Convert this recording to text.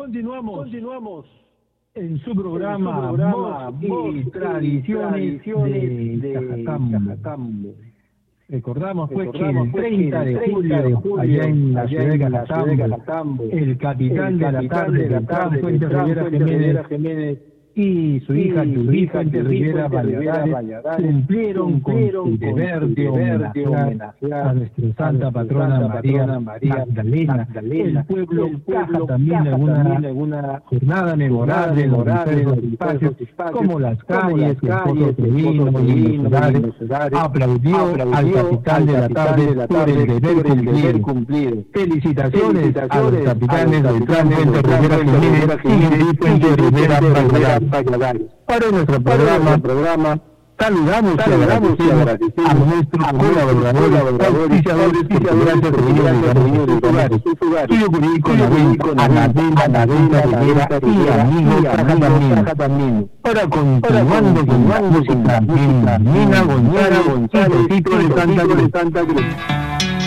Continuamos en su programa Voz y Tradiciones de Cajatambo. Recordamos pues que el 30 de julio, allá en la ciudad de Cajatambo, el capitán de la tarde, Beltrán Fuentes Rivera Jiménez, y su hija Yuri Fuentes Rivera Valladares cumplieron con su deber de homenajear a nuestra santa patrona María Magdalena. El pueblo Caja también alguna jornada memorable en los espacios como las calles, el Pozo Trevino y los hogares, aplaudió al capitán de la tarde por el deber cumplido. Felicitaciones a los capitanes Beltrán Fuentes Rivera Jiménez y Yuri Fuentes Rivera Valladares. Para nuestro programa, saludamos y agradecemos a nuestros colaboradores, auspiciadores, Estudio Jurídico Anabela Rivera y Amigos Caja también. Para continuando con la música, Nina González y Tito de Santa Cruz.